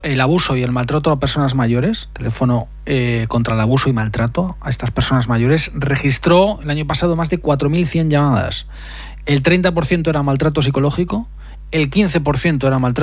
el abuso y el maltrato a personas mayores, teléfono contra el abuso y maltrato a estas personas mayores, registró el año pasado más de 4.100 llamadas. El 30% era maltrato psicológico, el 15% era maltrato